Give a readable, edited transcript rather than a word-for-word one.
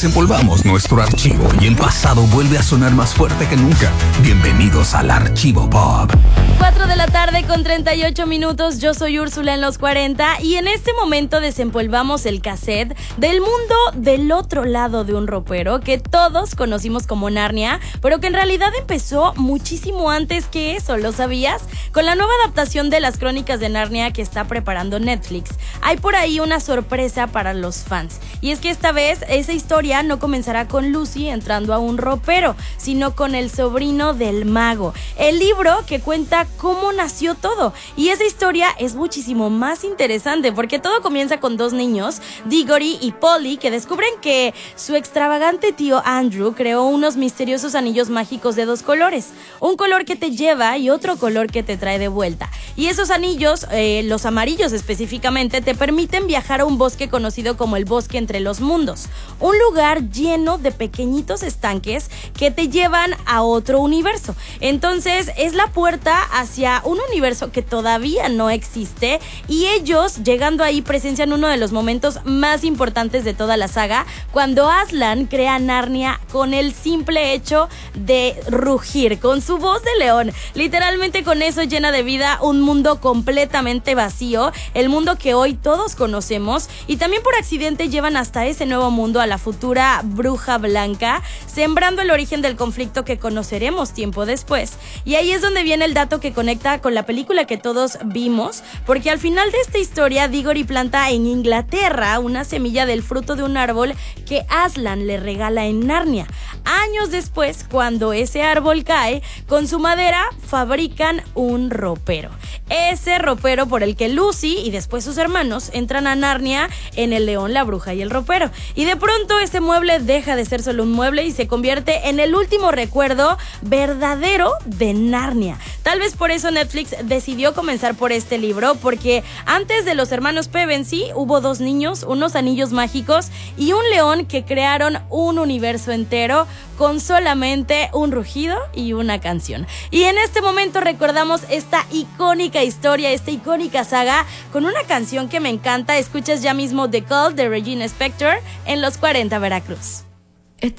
Desempolvamos nuestro archivo y el pasado vuelve a sonar más fuerte que nunca. Bienvenidos al Archivo Pop. 4 de la tarde con 38 minutos. Yo soy Úrsula en los 40 y en este momento desempolvamos el cassette del mundo del otro lado de un ropero que todos conocimos como Narnia, pero que en realidad empezó muchísimo antes que eso, ¿lo sabías? Con la nueva adaptación de las Crónicas de Narnia que está preparando Netflix, hay por ahí una sorpresa para los fans. Y es que esta vez esa historia no comenzará con Lucy entrando a un ropero, sino con el sobrino del mago. El libro que cuenta cómo nació todo. Y esa historia es muchísimo más interesante porque todo comienza con dos niños, Diggory y Polly, que descubren que su extravagante tío Andrew creó unos misteriosos anillos mágicos de dos colores. Un color que te lleva y otro color que te trae de vuelta. Y esos anillos, los amarillos específicamente, te permiten viajar a un bosque conocido como el Bosque entre los Mundos. Un lugar lleno de pequeñitos estanques que te llevan a otro universo. Entonces es la puerta hacia un universo que todavía no existe y ellos, llegando ahí, presencian uno de los momentos más importantes de toda la saga, cuando Aslan crea Narnia con el simple hecho de rugir, con su voz de león. Literalmente con eso llena de vida un mundo completamente vacío, el mundo que hoy todos conocemos, y también por accidente llevan hasta ese nuevo mundo a la futura bruja blanca, sembrando el origen del conflicto que conoceremos tiempo después. Y ahí es donde viene el dato que conecta con la película que todos vimos, porque al final de esta historia Diggory planta en Inglaterra una semilla del fruto de un árbol que Aslan le regala en Narnia. Años después, cuando ese árbol cae, con su madera fabrican un ropero. Ese ropero por el que Lucy y después sus hermanos entran a Narnia en El León, la Bruja y el Ropero. Y de pronto ese mueble deja de ser solo un mueble y se convierte en el último recuerdo verdadero de Narnia. Tal vez por eso Netflix decidió comenzar por este libro, porque antes de los hermanos Pevensie hubo dos niños, unos anillos mágicos y un león que crearon un universo entero con solamente un rugido y una canción. Y en este momento recordamos esta icónica historia, esta icónica saga con una canción que me encanta. Escuchas ya mismo The Call de Regina Spektor en los 40 Veracruz.